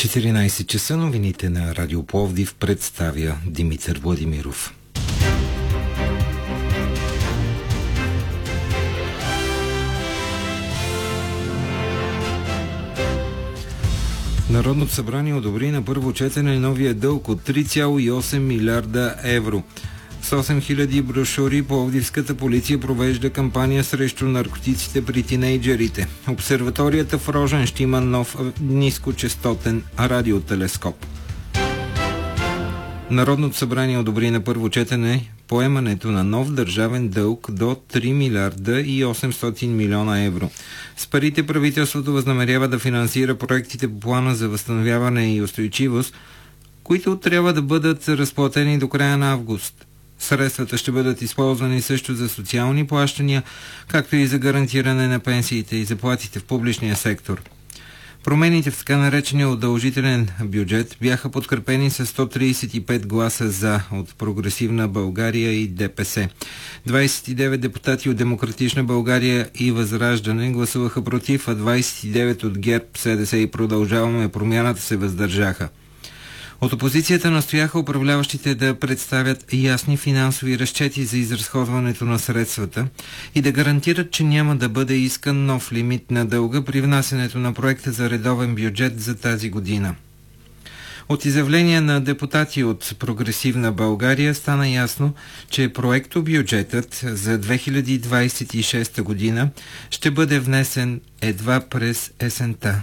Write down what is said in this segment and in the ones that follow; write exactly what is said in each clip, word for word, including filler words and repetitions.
четиринайсет часа новините на Радио Пловдив представя Димитър Владимиров. Народното събрание одобри на първо четене новия дълг от три цяло и осем милиарда евро. С осем хиляди брошури пловдивската полиция провежда кампания срещу наркотиците при тинейджерите. Обсерваторията в Рожен ще има нов нискочестотен радиотелескоп. Народното събрание одобри на първо четене поемането на нов държавен дълг до три милиарда и осемстотин милиона евро. С парите правителството възнамерява да финансира проектите по плана за възстановяване и устойчивост, които трябва да бъдат разплатени до края на август. Средствата ще бъдат използвани също за социални плащания, както и за гарантиране на пенсиите и заплатите в публичния сектор. Промените в така наречения удължителен бюджет бяха подкрепени с сто трийсет и пет гласа за от Прогресивна България и ДПС. двайсет и девет депутати от Демократична България и Възраждане гласуваха против, а двайсет и девет от ГЕРБ, СДС и Продължаваме промяната се въздържаха. От опозицията настояха управляващите да представят ясни финансови разчети за изразходването на средствата и да гарантират, че няма да бъде искан нов лимит на дълга при внасянето на проекта за редовен бюджет за тази година. От изявления на депутати от Прогресивна България стана ясно, че проектобюджетът за две хиляди двайсет и шеста година ще бъде внесен едва през есента.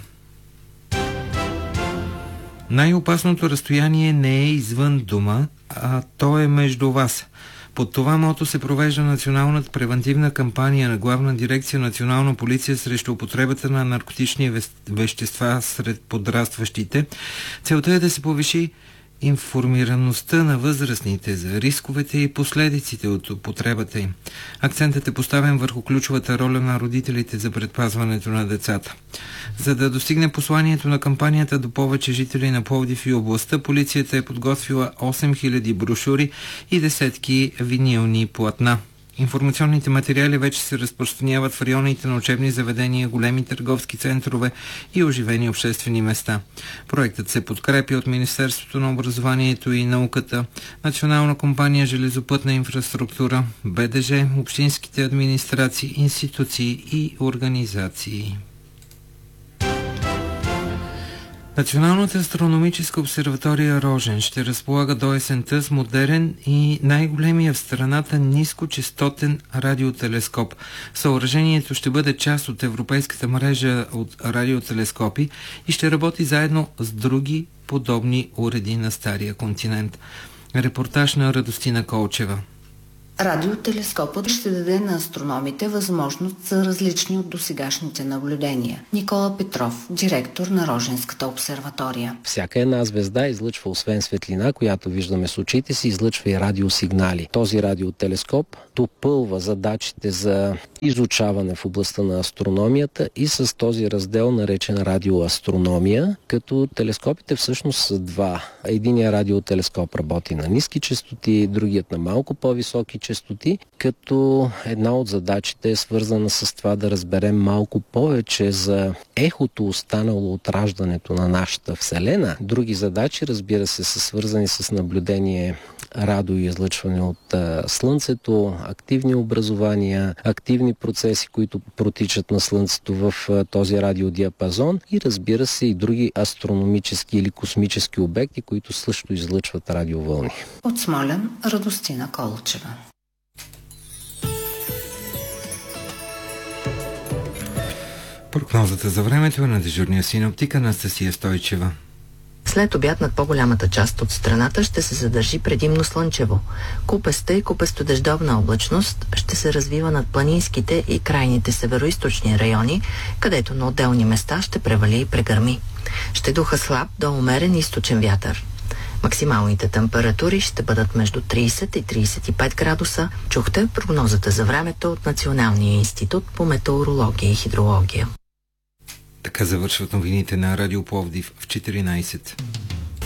Най-опасното разстояние не е извън дома, а то е между вас. Под това мото се провежда националната превантивна кампания на Главна дирекция Национална полиция срещу употребата на наркотични вещества сред подрастващите. Целта е да се повиши информираността на възрастните за рисковете и последиците от употребата им. Акцентът е поставен върху ключовата роля на родителите за предпазването на децата. За да достигне посланието на кампанията до повече жители на Пловдив и областта, полицията е подготвила осем хиляди брошури и десетки винилни платна. Информационните материали вече се разпространяват в районите на учебни заведения, големи търговски центрове и оживени обществени места. Проектът се подкрепя от Министерството на образованието и науката, Национална компания железопътна инфраструктура, БДЖ, общинските администрации, институции и организации. Националната астрономическа обсерватория Рожен ще разполага до есента с модерен и най-големия в страната нискочестотен радиотелескоп. Съоръжението ще бъде част от европейската мрежа от радиотелескопи и ще работи заедно с други подобни уреди на Стария континент. Репортаж на Радостина Колчева. Радиотелескопът ще даде на астрономите възможност за различни от досегашните наблюдения. Никола Петров, директор на Роженската обсерватория. Всяка една звезда излъчва освен светлина, която виждаме с очите си, излъчва и радиосигнали. Този радиотелескоп допълва задачите за изучаване в областта на астрономията и с този раздел, наречен радиоастрономия, като телескопите всъщност са два. Единият радиотелескоп работи на ниски честоти, другият на малко по-високи честоти, като една от задачите е свързана с това да разберем малко повече за ехото, останало от раждането на нашата Вселена. Други задачи, разбира се, са свързани с наблюдение радиоизлъчване от а, Слънцето, активни образования, активни процеси, които протичат на Слънцето в а, този радиодиапазон и разбира се и други астрономически или космически обекти, които също излъчват радиовълни. От Смолян, Радостина Колчева. Прогнозата за времето е на дежурния синоптик Анастасия Стойчева. След обяд над по-голямата част от страната ще се задържи предимно слънчево. Купеста и купесто-дъждовна облачност ще се развива над планинските и крайните североизточни райони, където на отделни места ще превали и прегърми. Ще духа слаб до умерен източен вятър. Максималните температури ще бъдат между трийсет и трийсет и пет градуса. Чухте прогнозата за времето от Националния институт по метеорология и хидрология. Така завършват новините на Радио Пловдив в четиринайсет.